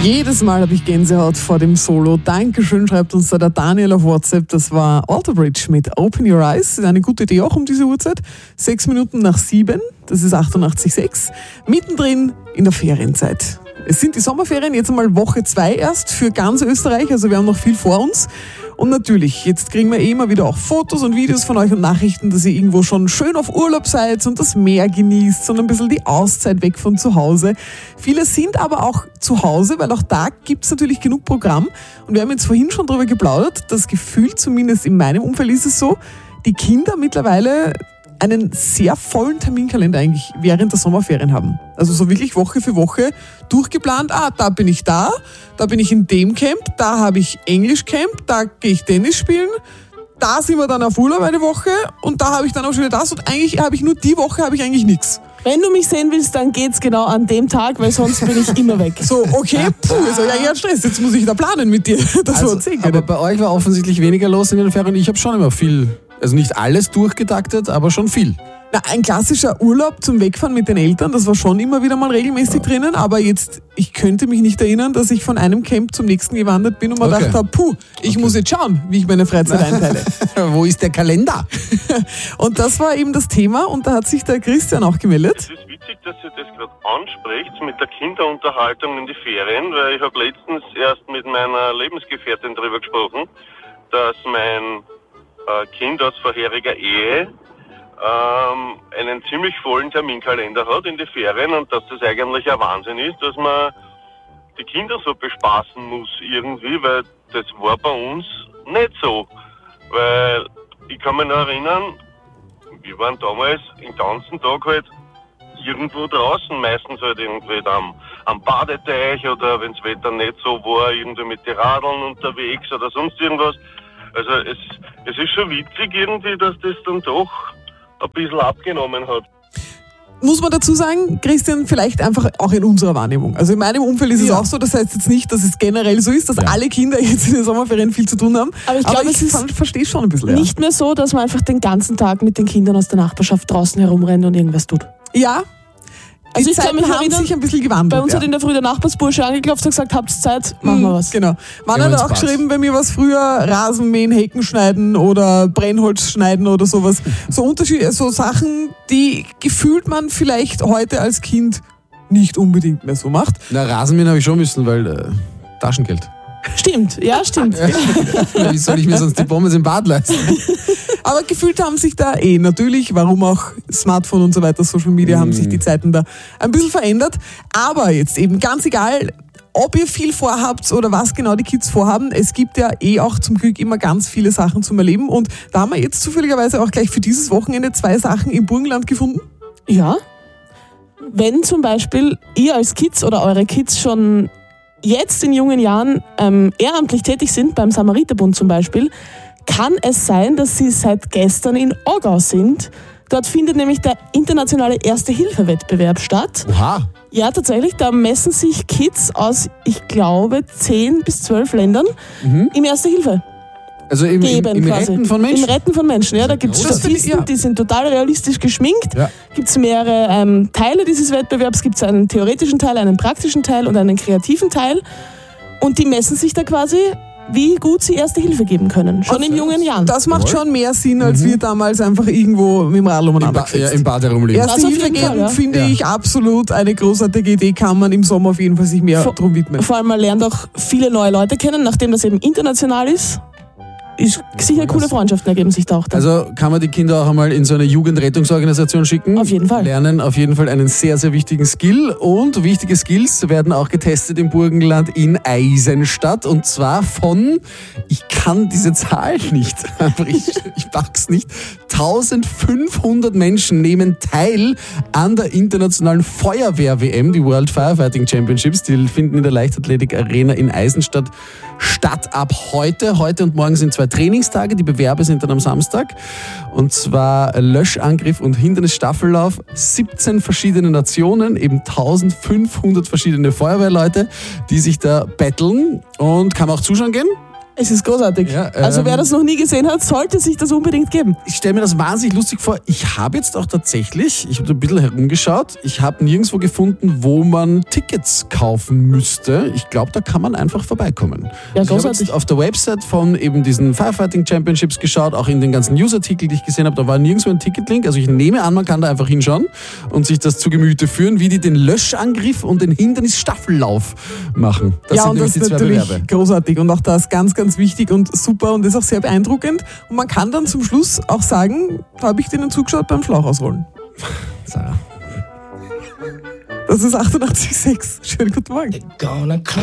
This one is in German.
Jedes Mal habe ich Gänsehaut vor dem Solo. Dankeschön, schreibt uns da der Daniel auf WhatsApp. Das war Alter Bridge mit Open Your Eyes. Eine gute Idee auch um diese Uhrzeit. 6 Minuten nach 7, das ist 88,6. Mittendrin in der Ferienzeit. Es sind die Sommerferien, jetzt einmal Woche 2 erst für ganz Österreich. Also wir haben noch viel vor uns. Und natürlich, jetzt kriegen wir immer wieder auch Fotos und Videos von euch und Nachrichten, dass ihr irgendwo schon schön auf Urlaub seid und das Meer genießt und ein bisschen die Auszeit weg von zu Hause. Viele sind aber auch zu Hause, weil auch da gibt's natürlich genug Programm. Und wir haben jetzt vorhin schon darüber geplaudert, das Gefühl, zumindest in meinem Umfeld ist es so, die Kinder mittlerweile einen sehr vollen Terminkalender eigentlich während der Sommerferien haben. Also so wirklich Woche für Woche durchgeplant. Da bin ich da bin ich in dem Camp, da habe ich Englisch-Camp, da gehe ich Tennis spielen, da sind wir dann auf Urlaub eine Woche und da habe ich dann auch schon wieder das und eigentlich habe ich nur die Woche habe ich eigentlich nichts. Wenn du mich sehen willst, dann geht's genau an dem Tag, weil sonst bin ich immer weg. So, okay, ist ja ein Stress, jetzt muss ich da planen mit dir. Das also, aber bei euch war offensichtlich weniger los in den Ferien. Ich habe schon immer viel, also nicht alles durchgetaktet, aber schon viel. Na, ein klassischer Urlaub zum Wegfahren mit den Eltern, das war schon immer wieder mal regelmäßig drinnen, aber jetzt, ich könnte mich nicht erinnern, dass ich von einem Camp zum nächsten gewandert bin und mir gedacht habe, ich muss jetzt schauen, wie ich meine Freizeit einteile. Wo ist der Kalender? Und das war eben das Thema und da hat sich der Christian auch gemeldet. Es ist witzig, dass ihr das gerade anspricht mit der Kinderunterhaltung in die Ferien, weil ich habe letztens erst mit meiner Lebensgefährtin darüber gesprochen, dass mein Kind aus vorheriger Ehe einen ziemlich vollen Terminkalender hat in die Ferien und dass das eigentlich ein Wahnsinn ist, dass man die Kinder so bespaßen muss irgendwie, weil das war bei uns nicht so. Weil ich kann mich noch erinnern, wir waren damals den ganzen Tag halt irgendwo draußen, meistens halt irgendwie am Badeteich oder wenn das Wetter nicht so war, irgendwie mit den Radeln unterwegs oder sonst irgendwas. Also es ist schon witzig irgendwie, dass das dann doch ein bisschen abgenommen hat. Muss man dazu sagen, Christian, vielleicht einfach auch in unserer Wahrnehmung. Also in meinem Umfeld ist es auch so, das heißt jetzt nicht, dass es generell so ist, dass alle Kinder jetzt in den Sommerferien viel zu tun haben. Aber ich glaube, ich verstehe schon ein bisschen. Nicht mehr so, dass man einfach den ganzen Tag mit den Kindern aus der Nachbarschaft draußen herumrennt und irgendwas tut. Ja. Also ich kann mich haben sich ein bisschen gewandelt. Bei uns hat in der Früh der Nachbarsbursche angeklopft und gesagt, habt ihr Zeit, machen wir was. Genau. Man hat auch geschrieben, wenn mir was früher Rasenmähen, Hecken schneiden oder Brennholz schneiden oder sowas. So Sachen, die gefühlt man vielleicht heute als Kind nicht unbedingt mehr so macht. Na, Rasenmähen habe ich schon müssen, weil Taschengeld. Stimmt, ja, stimmt. Wie soll ich mir sonst die Pommes im Bad leisten? Aber gefühlt haben sich da natürlich, warum auch Smartphone und so weiter, Social Media, haben sich die Zeiten da ein bisschen verändert. Aber jetzt eben ganz egal, ob ihr viel vorhabt oder was genau die Kids vorhaben, es gibt ja auch zum Glück immer ganz viele Sachen zum Erleben. Und da haben wir jetzt zufälligerweise auch gleich für dieses Wochenende 2 Sachen im Burgenland gefunden. Ja, wenn zum Beispiel ihr als Kids oder eure Kids schon jetzt in jungen Jahren ehrenamtlich tätig sind, beim Samariterbund zum Beispiel, kann es sein, dass sie seit gestern in Aargau sind. Dort findet nämlich der internationale Erste-Hilfe-Wettbewerb statt. Oha! Ja, tatsächlich, da messen sich Kids aus, ich glaube, 10 bis 12 Ländern im Erste-Hilfe. Also im Retten von Menschen? Im Retten von Menschen, ja. Da gibt es Statisten, die sind total realistisch geschminkt. Ja. Gibt es mehrere Teile dieses Wettbewerbs. Gibt es einen theoretischen Teil, einen praktischen Teil und einen kreativen Teil. Und die messen sich da quasi, wie gut sie Erste Hilfe geben können. Schon in jungen Jahren. Das macht schon mehr Sinn, als wir damals einfach irgendwo mit dem Radl umeinander gesetzt. Im Bad herumliegen. Erste Hilfe geben, finde ich absolut eine großartige Idee, kann man im Sommer auf jeden Fall sich mehr drum widmen. Vor allem, man lernt auch viele neue Leute kennen, nachdem das eben international ist. Sicher coole Freundschaften ergeben sich da auch dann. Also kann man die Kinder auch einmal in so eine Jugendrettungsorganisation schicken. Auf jeden Fall. Lernen auf jeden Fall einen sehr, sehr wichtigen Skill. Und wichtige Skills werden auch getestet im Burgenland in Eisenstadt. Und zwar von, ich kann diese Zahl nicht, ich pack's nicht, 1500 Menschen nehmen teil an der internationalen Feuerwehr-WM, die World Firefighting Championships. Die finden in der Leichtathletik Arena in Eisenstadt statt ab heute. Heute und morgen sind 2 Trainingstage. Die Bewerbe sind dann am Samstag. Und zwar Löschangriff und Hindernisstaffellauf. 17 verschiedene Nationen, eben 1500 verschiedene Feuerwehrleute, die sich da battlen. Und kann man auch zuschauen gehen? Es ist großartig. Ja, also wer das noch nie gesehen hat, sollte sich das unbedingt geben. Ich stelle mir das wahnsinnig lustig vor. Ich habe jetzt auch tatsächlich, ich habe ein bisschen herumgeschaut, ich habe nirgendwo gefunden, wo man Tickets kaufen müsste. Ich glaube, da kann man einfach vorbeikommen. Ja, Ich habe großartig. jetzt auf der Website von eben diesen Firefighting Championships geschaut, auch in den ganzen Newsartikeln, die ich gesehen habe, da war nirgendwo ein Ticketlink. Also ich nehme an, man kann da einfach hinschauen und sich das zu Gemüte führen, wie die den Löschangriff und den Hindernisstaffellauf machen. Das Ja, sind und nämlich das ist die zwei natürlich Bewerbe. großartig und auch das ganz, ganz wichtig und super und ist auch sehr beeindruckend. Und man kann dann zum Schluss auch sagen, da habe ich denen zugeschaut beim Schlauch ausrollen. Sarah. Das ist 88,6. Schönen guten Morgen. Gonna come.